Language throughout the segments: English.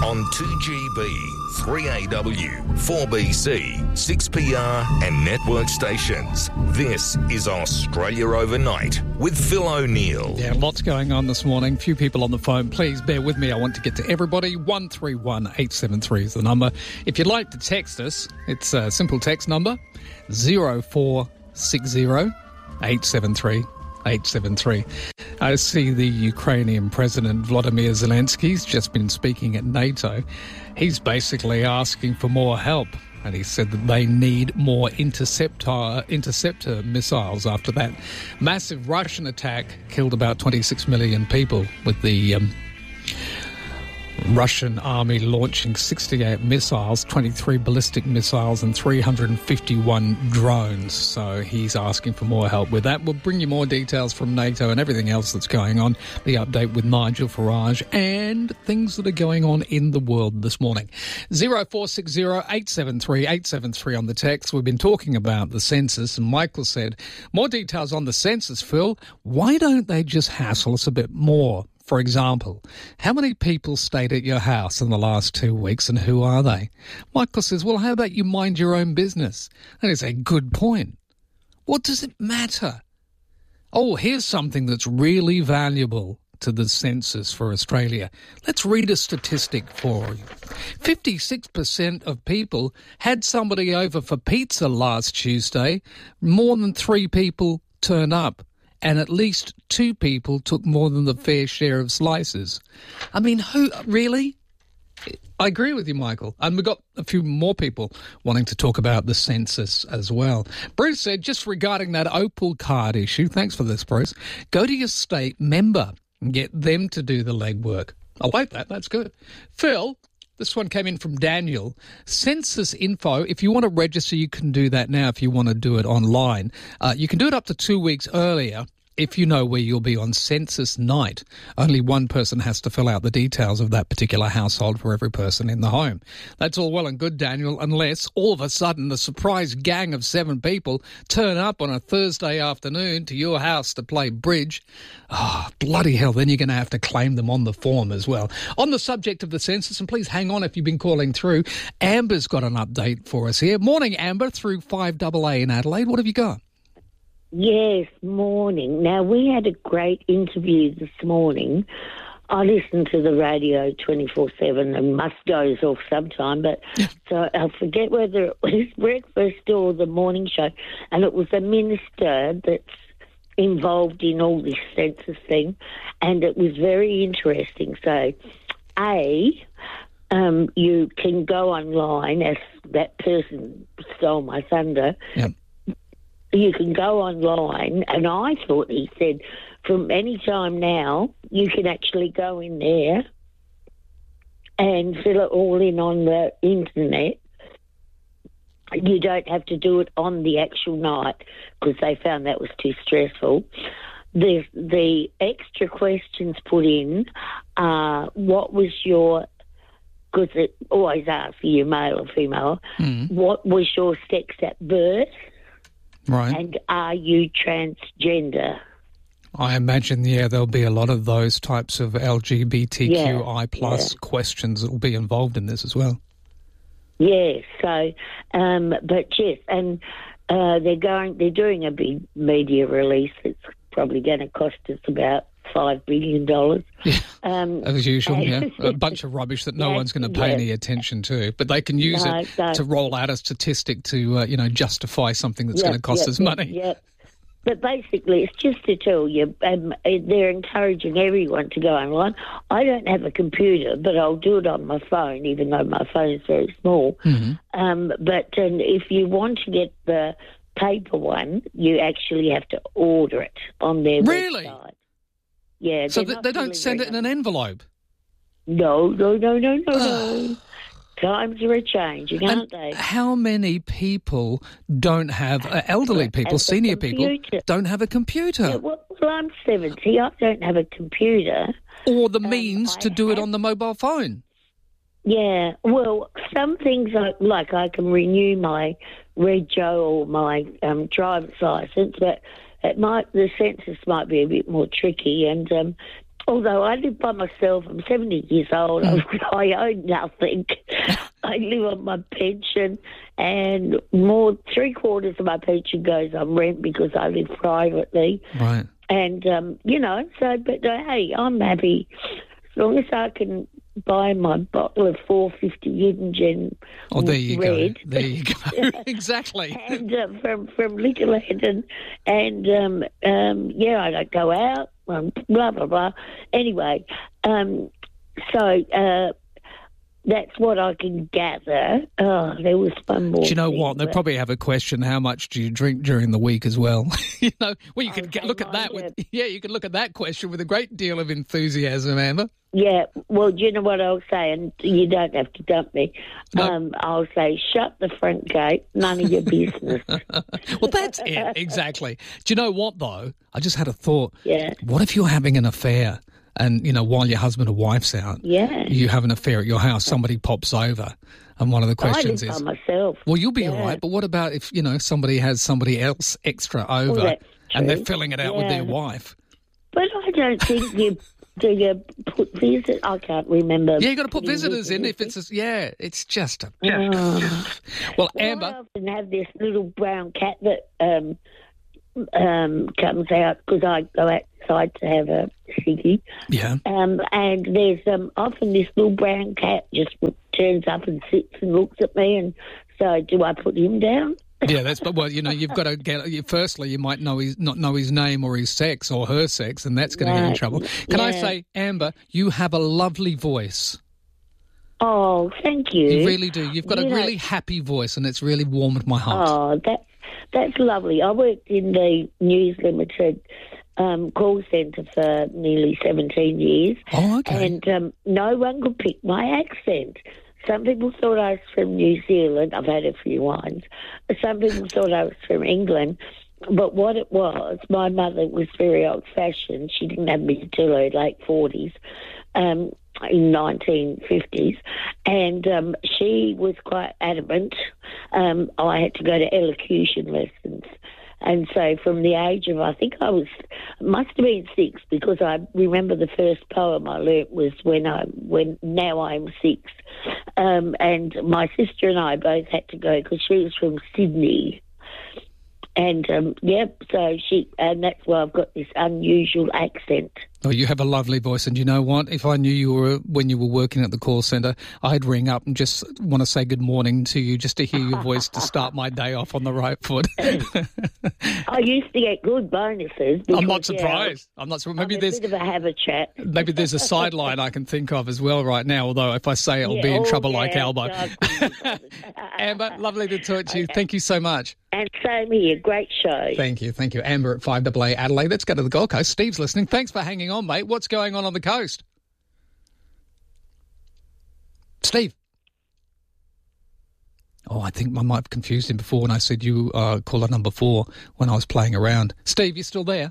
on 2GB, 3AW, 4BC, 6PR and network stations. This is Australia Overnight with Phil O'Neill. Yeah, lots going on this morning. Few people on the phone. Please bear with me. I want to get to everybody. 131873 is the number. If you'd like to text us, it's a simple text number, 0460 873 873. I see the Ukrainian President Volodymyr Zelensky's just been speaking at NATO. He's basically asking for more help, and he said that they need more interceptor missiles after that massive Russian attack killed about 26 million people, with the Russian army launching 68 missiles, 23 ballistic missiles and 351 drones. So he's asking for more help with that. We'll bring you more details from NATO and everything else that's going on, the update with Nigel Farage and things that are going on in the world this morning. 0460 873 873 on the text. We've been talking about the census, and Michael said, more details on the census, Phil. Why don't they just hassle us a bit more? For example, how many people stayed at your house in the last 2 weeks and who are they? Michael says, well, how about you mind your own business? And it's a good point. What does it matter? Oh, here's something that's really valuable to the census for Australia. Let's read a statistic for you. 56% of people had somebody over for pizza last Tuesday. More than 3 people turned up. And at least 2 people took more than the fair share of slices. I mean, who, really? I agree with you, Michael. And we've got a few more people wanting to talk about the census as well. Bruce said, just regarding that Opal card issue, thanks for this, Bruce, go to your state member and get them to do the legwork. I like that. That's good. Phil, this one came in from Daniel. Census info, if you want to register, you can do that now if you want to do it online. You can do it up to 2 weeks earlier if you know where you'll be on census night. Only one person has to fill out the details of that particular household for every person in the home. That's all well and good, Daniel, unless all of a sudden a surprise gang of 7 people turn up on a Thursday afternoon to your house to play bridge. Oh, bloody hell, then you're going to have to claim them on the form as well. On the subject of the census, and please hang on if you've been calling through, Amber's got an update for us here. Morning, Amber, through 5AA in Adelaide. What have you got? Yes, morning. Now, we had a great interview this morning. I listen to the radio 24/7 and must doze off sometime, but so I forget whether it was breakfast or the morning show, and it was a minister that's involved in all this census thing, and it was very interesting. So, you can go online, as that person stole my thunder. Yep. You can go online, and I thought he said from any time now you can actually go in there and fill it all in on the internet. You don't have to do it on the actual night because they found that was too stressful. The extra questions put in are, what was your, because it always asks for you male or female, what was your sex at birth? Right. And are you transgender? I imagine, there'll be a lot of those types of LGBTQI plus questions that will be involved in this as well. Yes. So, but yes, and they're doing a big media release. It's probably going to cost us about $5 billion. As usual, a bunch of rubbish that no one's going to pay any attention to. But they can use it to roll out a statistic to, justify something that's going to cost us money. Yeah. But basically, it's just to tell you, they're encouraging everyone to go online. I don't have a computer, but I'll do it on my phone, even though my phone is very small. Mm-hmm. But if you want to get the paper one, you actually have to order it on their website. Yeah. So they don't send it in an envelope? No. Times are a-changing, aren't they? How many people don't have, elderly people, senior people, don't have a computer? Yeah, well, I'm 70. I don't have a computer. Or the means to do it on the mobile phone. Yeah. Well, some things like I can renew my rego or my driver's licence, but the census might be a bit more tricky, and although I live by myself, I'm 70 years old, I own nothing. I live on my pension, and three-quarters of my pension goes on rent because I live privately. Right. And, hey, I'm happy. As long as I can buy my bottle of 450 Hidden Gem there you red. go. There you go. Exactly. And from Liquorland, and I don't go out, blah, blah, blah. Anyway, that's what I can gather. Oh, there was one more. Do you know thing, what? They probably have a question: how much do you drink during the week as well? You can look at that you can look at that question with a great deal of enthusiasm, Amber. Yeah, well, do you know what I'll say? And you don't have to dump me. No. I'll say, shut the front gate, none of your business. Well, that's it, exactly. Do you know what, though? I just had a thought. Yeah. What if you're having an affair and, while your husband or wife's out, you have an affair at your house, somebody pops over, and one of the questions I live by myself. Well, you'll be all right, but what about if, somebody has somebody else extra over and they're filling it out with their wife? But I don't think do you put visitors? I can't remember. Yeah, you got to put visitors in if it's it's just a. Well, Amber, I often have this little brown cat that comes out because I go outside to have a ciggy. Yeah. And there's often this little brown cat just turns up and sits and looks at me, and so do I put him down? Yeah, you've got to get. Firstly, you might not know his name or his sex or her sex, and that's going to get you in trouble. Can I say, Amber, you have a lovely voice. Oh, thank you. You really do. You've got a really happy voice, and it's really warmed my heart. Oh, that's lovely. I worked in the News Limited call centre for nearly 17 years. Oh, okay. And no one could pick my accent. Some people thought I was from New Zealand. I've had a few wines. Some people thought I was from England. But what it was, my mother was very old-fashioned. She didn't have me until her late 40s, in 1950s. And she was quite adamant. I had to go to elocution lessons. And so from the age of, I think must have been 6, because I remember the first poem I learnt was when now I'm 6. And my sister and I both had to go because she was from Sydney. And, and that's why I've got this unusual accent. Oh, you have a lovely voice, and you know what? If I knew when you were working at the call centre, I'd ring up and just want to say good morning to you just to hear your voice to start my day off on the right foot. I used to get good bonuses. Because, I'm not surprised. I'm not surprised. Maybe there's a bit of a have a chat. Maybe there's a sideline I can think of as well right now, although if I say it, I'll be in trouble like Albo. Amber, lovely to talk to you. Thank you so much. And same here. Great show. Thank you. Amber at 5AA Adelaide. Let's go to the Gold Coast. Steve's listening. Thanks for hanging on, mate. What's going on the coast? Steve? Oh, I think I might have confused him before when I said you caller number 4 when I was playing around. Steve, you still there?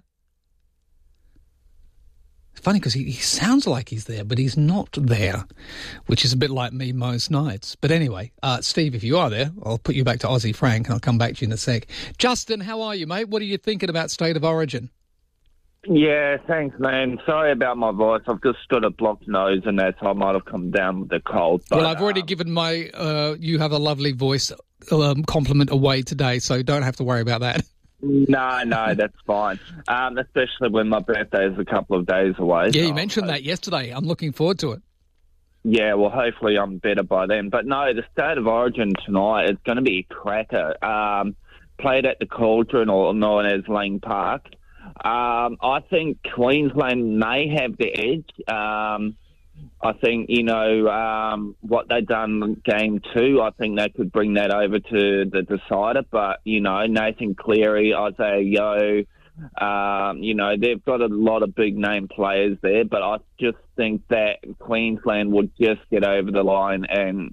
It's funny because he sounds like he's there, but he's not there, which is a bit like me most nights. But anyway, Steve, if you are there, I'll put you back to Aussie Frank and I'll come back to you in a sec. Justin, how are you, mate? What are you thinking about State of Origin? Yeah, thanks, man. Sorry about my voice. I've just got a blocked nose and that, so I might have come down with the cold. But, well, I've already given my you have a lovely voice compliment away today, so don't have to worry about that. No, that's fine. Especially when my birthday is a couple of days away. Yeah, you mentioned that yesterday. I'm looking forward to it. Yeah, well, hopefully I'm better by then. But no, the State of Origin tonight is going to be a cracker. Played at the Cauldron, or known as Lang Park. I think Queensland may have the edge. I think, what they done in Game 2, I think they could bring that over to the decider. But, Nathan Cleary, Isaiah Yeo, they've got a lot of big-name players there. But I just think that Queensland would just get over the line and,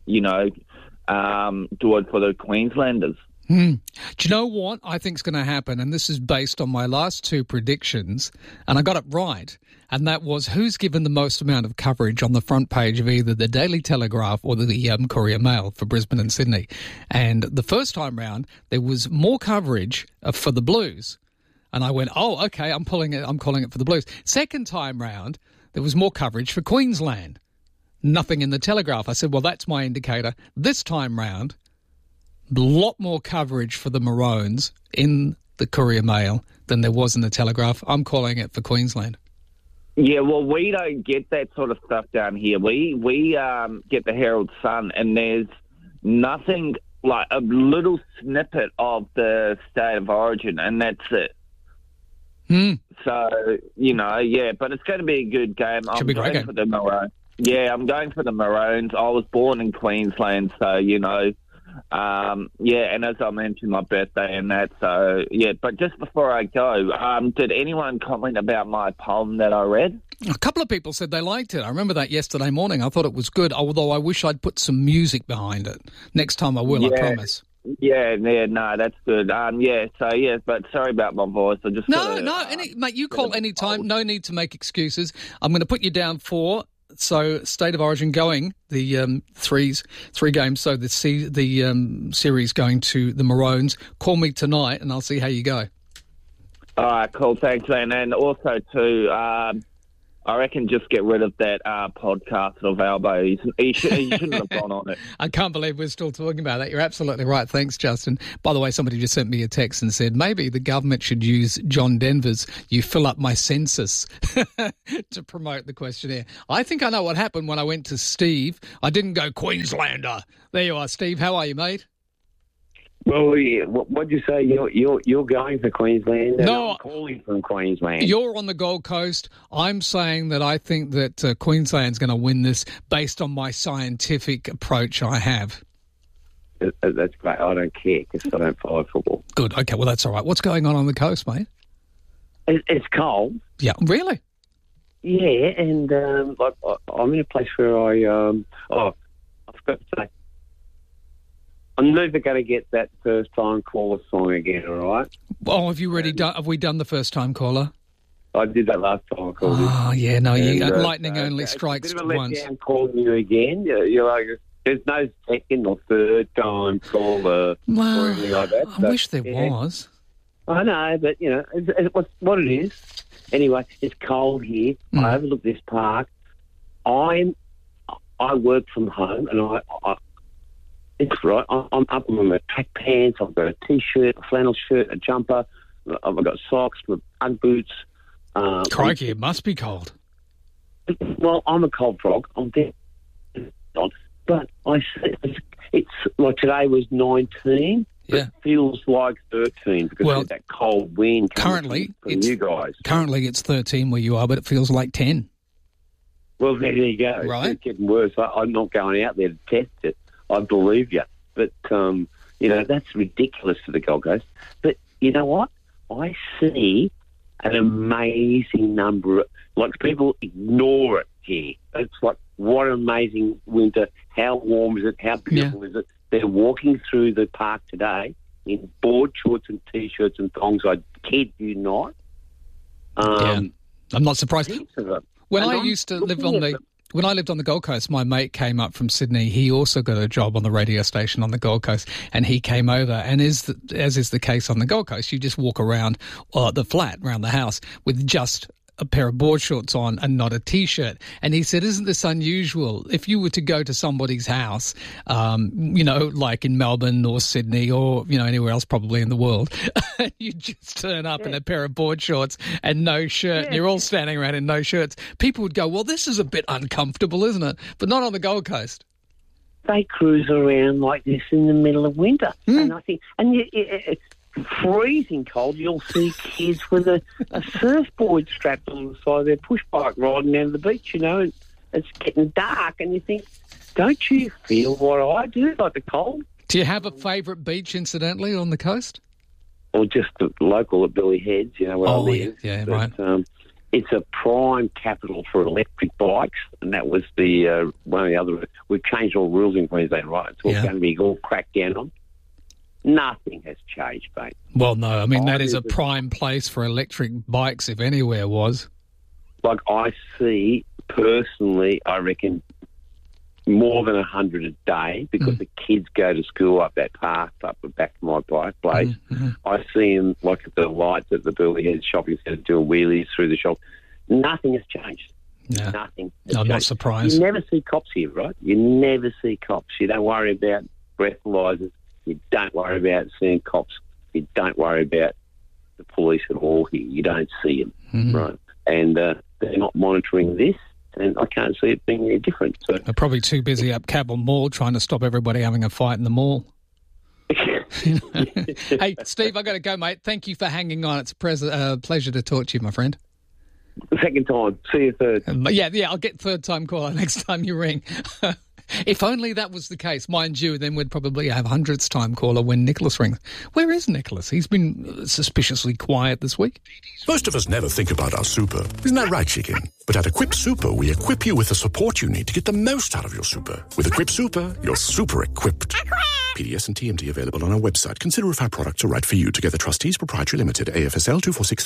do it for the Queenslanders. Do you know what I think is going to happen? And this is based on my last 2 predictions, and I got it right. And that was who's given the most amount of coverage on the front page of either the Daily Telegraph or the Courier Mail for Brisbane and Sydney. And the first time round, there was more coverage for the Blues. And I went, oh, okay, I'm calling it for the Blues. Second time round, there was more coverage for Queensland. Nothing in the Telegraph. I said, well, that's my indicator. This time round, a lot more coverage for the Maroons in the Courier Mail than there was in the Telegraph. I'm calling it for Queensland. Yeah, well, we don't get that sort of stuff down here. We get the Herald Sun, and there's nothing like a little snippet of the state of origin, and that's it. So, but it's going to be a good game. Should be a great game. For the Maroons. Yeah, I'm going for the Maroons. I was born in Queensland, so, and as I mentioned, my birthday and that, so, yeah. But just before I go, did anyone comment about my poem that I read? A couple of people said they liked it. I remember that yesterday morning. I thought it was good, although I wish I'd put some music behind it. Next time I will, I promise. Yeah, no, that's good. But sorry about my voice. I just mate, you call any time. No need to make excuses. I'm going to put you down for... So, State of Origin going, the three games, so the series going to the Maroons. Call me tonight and I'll see how you go. All right, cool, thanks, man. And also, too, I reckon just get rid of that podcast of Albo. He shouldn't have gone on it. I can't believe we're still talking about that. You're absolutely right. Thanks, Justin. By the way, somebody just sent me a text and said maybe the government should use John Denver's "You Fill Up My Census" to promote the questionnaire. I think I know what happened when I went to Steve. I didn't go Queenslander. There you are, Steve. How are you, mate? Well, yeah, what'd you say? You're going for Queensland? No, I'm calling from Queensland. You're on the Gold Coast. I'm saying that I think that Queensland's going to win this based on my scientific approach I have. That's great. I don't care because I don't follow football. Good. Okay, well, that's all right. What's going on the coast, mate? It's cold. Yeah, really? Yeah, and I'm in a place where I forgot to say, I'm never going to get that first-time caller song again, all right? Oh, have you already done? Have we done the first-time caller? I did that last time I called you. Oh, yeah, no, lightning only strikes once. It's a bit of a once. letdown calling you again. You're like, there's no second or third-time caller or anything like that. I wish there was. I know, but, it's what it is. Anyway, it's cold here. I overlook this park. I work from home, and it's right. I'm up in my track pants. I've got a T-shirt, a flannel shirt, a jumper. I've got socks with Ugg boots. Crikey, it must be cold. Well, I'm a cold frog. I'm dead. But it's like today was 19. Yeah. It feels like 13 because of that cold wind coming from you guys. Currently, it's 13 where you are, but it feels like 10. Well, there you go. Right. It's getting worse. I'm not going out there to test it. I believe you. But, that's ridiculous for the Gold Coast. But you know what? I see an amazing number of, people ignore it here. It's like, what an amazing winter. How warm is it? How beautiful is it? They're walking through the park today in board shorts and T-shirts and thongs. I kid you not. I'm not surprised. When I used to live When I lived on the Gold Coast, my mate came up from Sydney. He also got a job on the radio station on the Gold Coast, and he came over. And as is the case on the Gold Coast, you just walk around the flat, around the house, with just a pair of board shorts on and not a T-shirt. And he said, isn't this unusual? If you were to go to somebody's house, like in Melbourne or Sydney or, anywhere else probably in the world, you just turn up in a pair of board shorts and no shirt, and you're all standing around in no shirts. People would go, well, this is a bit uncomfortable, isn't it? But not on the Gold Coast. They cruise around like this in the middle of winter. And I think, it's freezing cold. You'll see kids with a surfboard strapped on the side of their push bike riding down to the beach, and it's getting dark, and you think, don't you feel what I do, like the cold? Do you have a favourite beach, incidentally, on the coast? Or just the local at Billy Heads, where I live. Yeah, right. It's a prime capital for electric bikes, and that was the one of the other. We've changed all rules in Queensland, right? It's all going to be all cracked down on. Nothing has changed, mate. Well, no, I mean, that is a prime place for electric bikes, if anywhere was. Like, I see, personally, I reckon, more than 100 a day, because the kids go to school up that path, up the back of my bike place. I see them, like, at the lights at the Burley Head shopping centre doing wheelies through the shop. Nothing has changed. Yeah. Nothing. I'm not surprised. You never see cops here, right? You never see cops. You don't worry about breathalyzers. You don't worry about seeing cops. You don't worry about the police at all here. You don't see them, right? And they're not monitoring this, and I can't see it being any different. So they're probably too busy up Cabell Mall trying to stop everybody having a fight in the mall. Hey, Steve, I've got to go, mate. Thank you for hanging on. It's a pleasure to talk to you, my friend. Second time. See you third. Yeah, I'll get third time caller next time you ring. If only that was the case, mind you, then we'd probably have hundredth time caller when Nicholas rings. Where is Nicholas? He's been suspiciously quiet this week. Most of us never think about our super. Isn't that right, Chicken? But at Equip Super, we equip you with the support you need to get the most out of your super. With Equip Super, you're super equipped. PDS and TMD available on our website. Consider if our products are right for you. Together Trustees Proprietary Limited, AFSL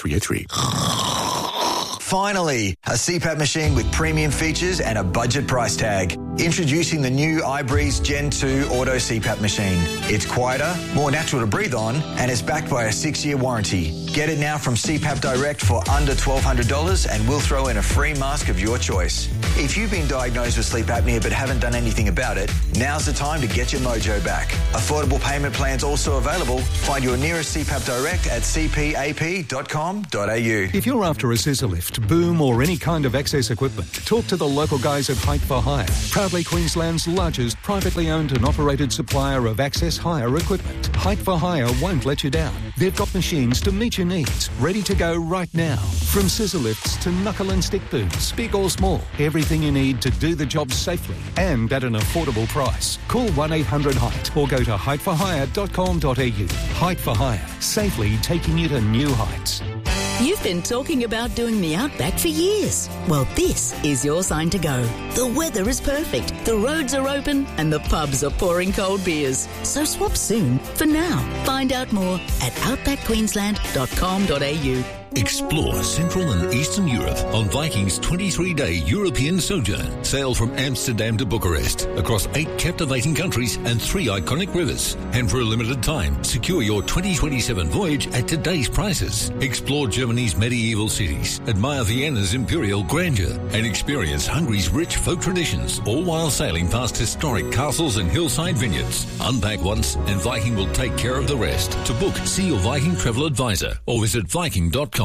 246383. Finally, a CPAP machine with premium features and a budget price tag. Introducing the new iBreeze Gen 2 Auto CPAP machine. It's quieter, more natural to breathe on, and it's backed by a 6-year warranty. Get it now from CPAP Direct for under $1,200 and we'll throw in a free mask of your choice. If you've been diagnosed with sleep apnea but haven't done anything about it, now's the time to get your mojo back. Affordable payment plans also available. Find your nearest CPAP Direct at cpap.com.au. If you're after a scissor lift, boom or any kind of excess equipment, talk to the local guys at Height for Hire. Proudly Queensland's largest privately owned and operated supplier of access hire equipment. Height for Hire won't let you down. They've got machines to meet your needs, ready to go right now. From scissor lifts to knuckle and stick booms, big or small, everything you need to do the job safely and at an affordable price. Call 1-800-HEIGHT or go to heightforhire.com.au. Height for Hire, safely taking you to new heights. You've been talking about doing the Outback for years. Well, this is your sign to go. The weather is perfect, the roads are open, and the pubs are pouring cold beers. So swap soon for now. Find out more at outbackqueensland.com.au. Explore Central and Eastern Europe on Viking's 23-day European sojourn. Sail from Amsterdam to Bucharest, across 8 captivating countries and 3 iconic rivers. And for a limited time, secure your 2027 voyage at today's prices. Explore Germany's medieval cities, admire Vienna's imperial grandeur, and experience Hungary's rich folk traditions, all while sailing past historic castles and hillside vineyards. Unpack once and Viking will take care of the rest. To book, see your Viking travel advisor or visit viking.com.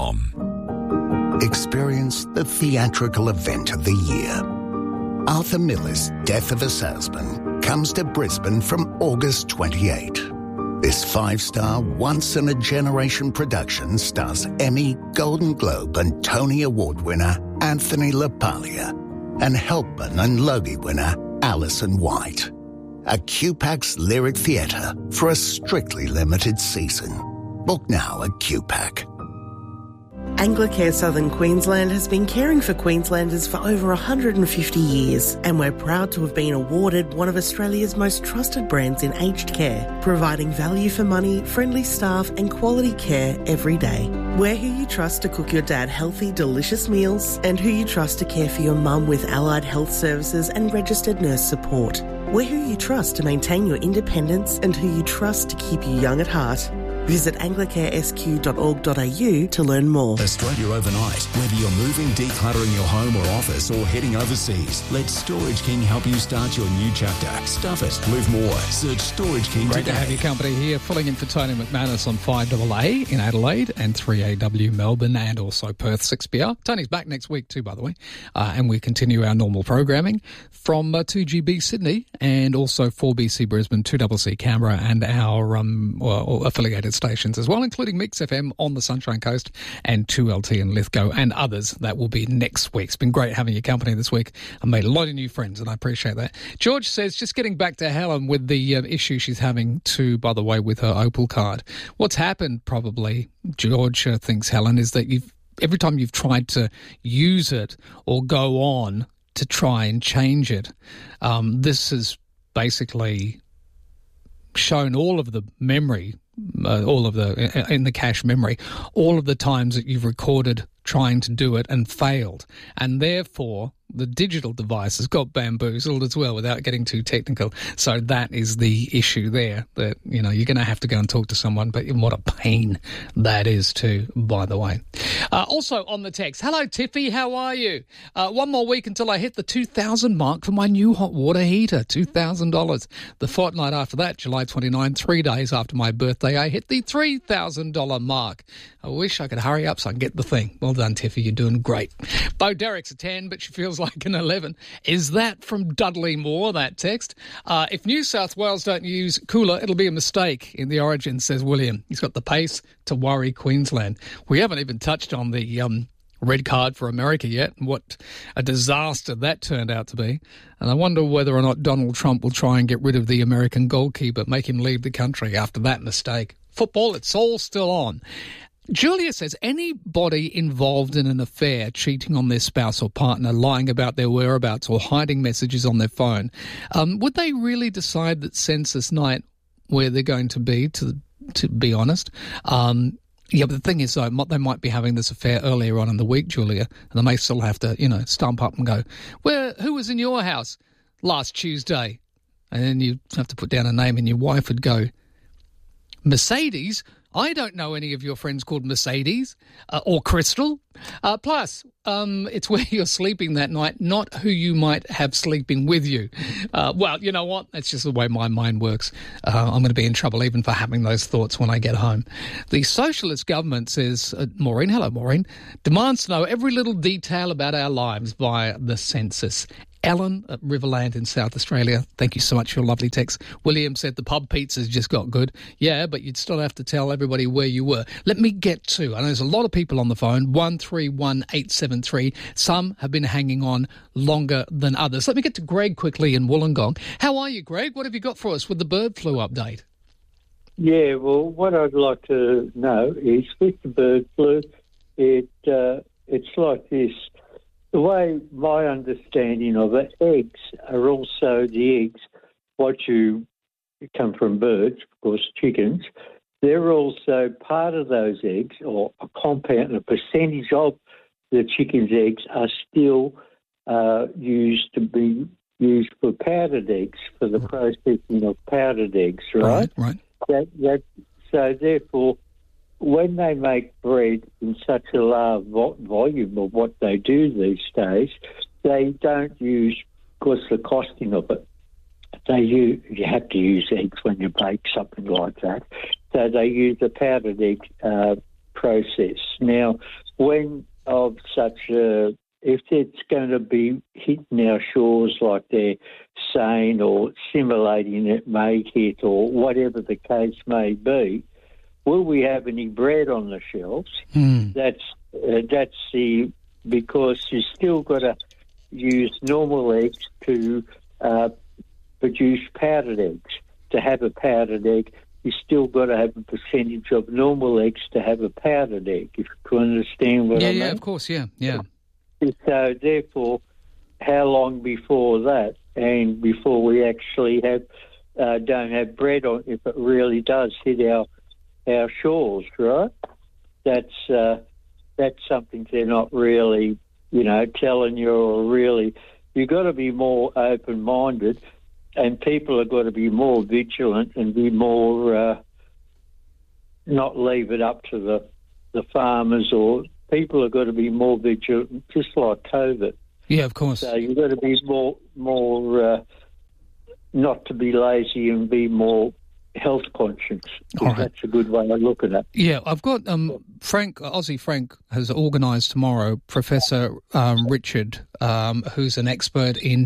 Experience the theatrical event of the year. Arthur Miller's Death of a Salesman comes to Brisbane from August 28. This 5-star, once-in-a-generation production stars Emmy, Golden Globe and Tony Award winner Anthony LaPaglia and Helpman and Logie winner Alison White. A QPAC's Lyric Theatre for a strictly limited season. Book now at QPAC. Anglicare Southern Queensland has been caring for Queenslanders for over 150 years, and we're proud to have been awarded one of Australia's most trusted brands in aged care, providing value for money, friendly staff and quality care every day. We're who you trust to cook your dad healthy, delicious meals, and who you trust to care for your mum with allied health services and registered nurse support. We're who you trust to maintain your independence and who you trust to keep you young at heart. Visit anglicaresq.org.au to learn more. Australia Overnight. Whether you're moving, decluttering your home or office, or heading overseas, let Storage King help you start your new chapter. Stuff it, move more. Search Storage King Great today. to have your company here, filling in for Tony McManus on 5AA in Adelaide and 3AW Melbourne and also Perth 6PR. Tony's back next week too, by the way, and we continue our normal programming from 2GB Sydney and also 4BC Brisbane, 2CC Canberra and our affiliated stations as well, including Mix FM on the Sunshine Coast and 2LT in Lithgow and others. That will be next week. It's been great having your company this week. I made a lot of new friends and I appreciate that. George says, just getting back to Helen with the issue she's having too, by the way, with her Opal card. What's happened probably, George thinks, Helen, is that every time you've tried to use it or go on to try and change it, this has basically shown all of the memory, in the cache memory, all of the times that you've recorded trying to do it and failed. And therefore, the digital devices, got bamboozled as well without getting too technical. So that is the issue there, that, you're going to have to go and talk to someone, but what a pain that is too, by the way. Also on the text, hello Tiffy, how are you? One more week until I hit the $2,000 mark for my new hot water heater, $2,000. The fortnight after that, July 29, 3 days after my birthday, I hit the $3,000 mark. I wish I could hurry up so I can get the thing. Well done, Tiffy, you're doing great. Bo Derrick's a 10, but she feels like an 11. Is that from Dudley Moore, that text? If New South Wales don't use cooler, it'll be a mistake in the origin, says William. He's got the pace to worry Queensland. We haven't even touched on the red card for America yet, and what a disaster that turned out to be. And I wonder whether or not Donald Trump will try and get rid of the American goalkeeper, make him leave the country after that mistake. Football, it's all still on. Julia says, anybody involved in an affair, cheating on their spouse or partner, lying about their whereabouts or hiding messages on their phone, would they really decide that census night where they're going to be honest? Yeah, but the thing is, though, they might be having this affair earlier on in the week, Julia, and they may still have to, stump up and go, who was in your house last Tuesday? And then you have to put down a name, and your wife would go, Mercedes? I don't know any of your friends called Mercedes or Crystal. Plus, it's where you're sleeping that night, not who you might have sleeping with you. Well, you know what? That's just the way my mind works. I'm going to be in trouble even for having those thoughts when I get home. The socialist government says, Maureen, hello, Maureen, demands to know every little detail about our lives via the census. Ellen at Riverland in South Australia, thank you so much for your lovely text. William said the pub pizza's just got good. Yeah, but you'd still have to tell everybody where you were. Let me get to, I know there's a lot of people on the phone, 131873. Some have been hanging on longer than others. Let me get to Greg quickly in Wollongong. How are you, Greg? What have you got for us with the bird flu update? Yeah, well, what I'd like to know is with the bird flu, it's like this. The way my understanding of it, eggs are also the eggs, what you come from birds, of course, chickens, they're also part of those eggs, or a compound, a percentage of the chicken's eggs are still used for powdered eggs, for the processing of powdered eggs, right? Right. So therefore, when they make bread in such a large volume of what they do these days, they don't use, of course, the costing of it. You have to use eggs when you bake something like that. So they use a powdered egg process. Now, when of such a, if it's going to be hitting our shores like they're saying, or simulating it may hit, or whatever the case may be, will we have any bread on the shelves? That's because you still got to use normal eggs to produce powdered eggs. To have a powdered egg, you still got to have a percentage of normal eggs to have a powdered egg. If you can understand what I mean. Yeah, of course, yeah. So therefore, how long before that, and before we actually don't have bread on, if it really does hit our shores, right? That's something they're not really, telling you, or really, you've got to be more open-minded, and people have got to be more vigilant and be more, not leave it up to the farmers, or people have got to be more vigilant, just like COVID. Yeah, of course. So you've got to be more not to be lazy and be more health conscious. Right. That's a good way of looking at it. Yeah, I've got Aussie Frank has organised tomorrow Professor Richard, who's an expert in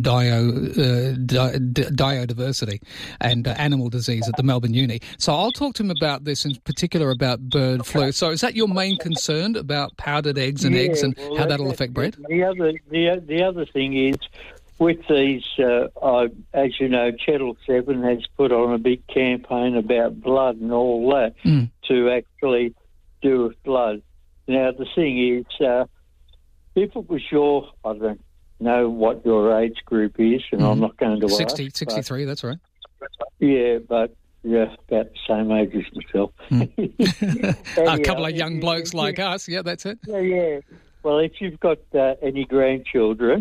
biodiversity and animal disease at the Melbourne Uni. So I'll talk to him about this, in particular about bird flu. So is that your main concern, about powdered eggs and eggs and how that'll affect bread? The other thing is, with these, as you know, Channel 7 has put on a big campaign about blood and all that to actually do with blood. Now, the thing is, if it was I don't know what your age group is, and I'm not going to 60, 63, that's right. Yeah, but about the same age as myself. A couple of young blokes like us, yeah, that's it. Yeah. Well, if you've got any grandchildren,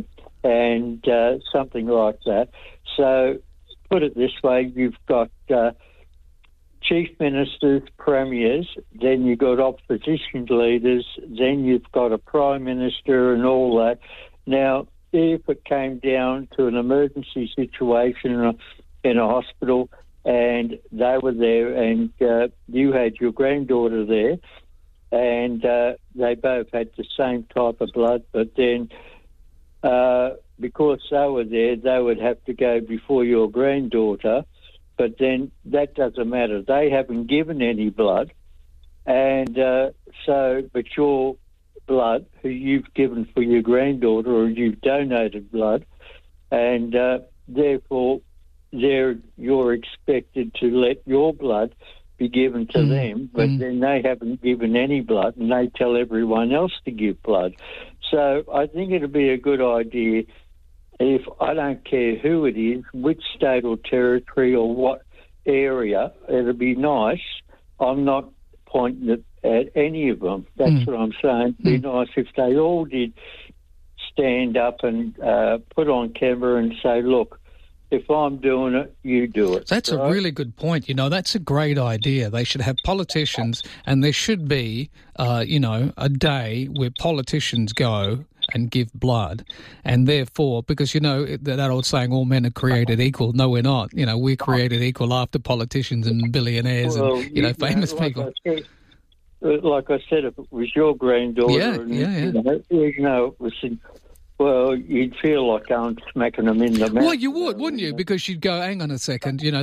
and something like that. So put it this way, you've got chief ministers, premiers, then you've got opposition leaders, then you've got a prime minister and all that. Now, if it came down to an emergency situation in a hospital and they were there and you had your granddaughter there and they both had the same type of blood, but then because they were there, they would have to go before your granddaughter, but then that doesn't matter. They haven't given any blood, and but your blood, who you've given for your granddaughter or you've donated blood, and therefore you're expected to let your blood be given to them, but then they haven't given any blood and they tell everyone else to give blood. So I think it'd be a good idea if, I don't care who it is, which state or territory or what area, it'd be nice. I'm not pointing at any of them. That's what I'm saying. It'd be nice if they all did stand up and put on camera and say, look, if I'm doing it, you do it. That's right? A really good point. That's a great idea. They should have politicians, and there should be, a day where politicians go and give blood. And therefore, because, that old saying, all men are created equal. No, we're not. We're created equal after politicians and billionaires and, famous people. Like I said, if it was your granddaughter, it was... Well, you'd feel like going smacking them in the mouth. Well, you would, wouldn't you? Because you'd go, hang on a second,